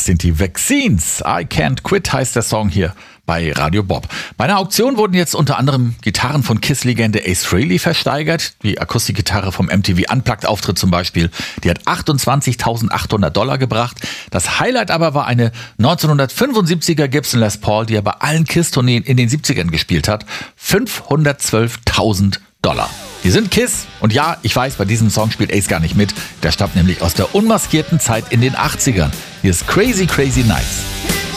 Das sind die Vaccines. I Can't Quit heißt der Song hier bei Radio Bob. Bei einer Auktion wurden jetzt unter anderem Gitarren von KISS-Legende Ace Frehley versteigert. Die Akustikgitarre vom MTV Unplugged-Auftritt zum Beispiel, die hat $28.800 gebracht. Das Highlight aber war eine 1975er Gibson Les Paul, die er bei allen KISS-Tourneen in den 70ern gespielt hat. $512.000. Die sind KISS. Und ja, ich weiß, bei diesem Song spielt Ace gar nicht mit. Der stammt nämlich aus der unmaskierten Zeit in den 80ern. Hier ist Crazy Crazy Nights.